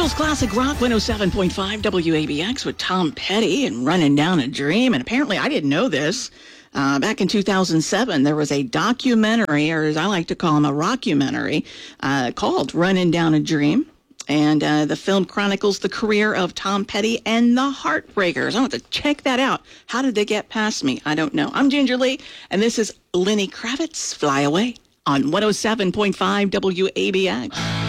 Nashville's Classic Rock 107.5 WABX with Tom Petty and Running Down a Dream. And apparently I didn't know this. Back in 2007, there was a documentary, or as I like to call them, a rockumentary, called Running Down a Dream. And the film chronicles the career of Tom Petty and the Heartbreakers. I want to check that out. How did they get past me? I don't know. I'm Ginger Lee, and this is Lenny Kravitz, Fly Away, on 107.5 WABX.